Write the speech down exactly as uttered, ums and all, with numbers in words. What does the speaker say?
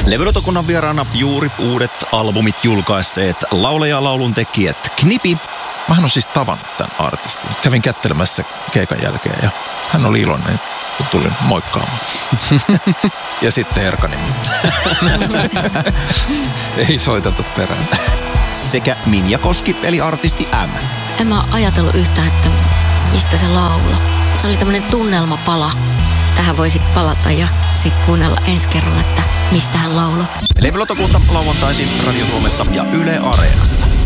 Levylautakunnan vieraana juuri uudet albumit julkaisseet laulaja-laulun tekijät Knipi. Mähän on siis tavannut tämän artistin. Kävin kättelemässä keikan jälkeen ja hän oli iloinen, kun tulin moikkaamaan. Ja sitten Erkanin. Ei soiteta perään. Sekä Minja Koski, eli artisti M. En mä ajatellut yhtään, että mistä se laula. Se oli tämmönen tunnelmapala. Tähän voi sit palata ja sit kuunnella ensi kerralla, että mistä hän lauloi. Levylautakunta lauantaisin Radio Suomessa ja Yle Areenassa.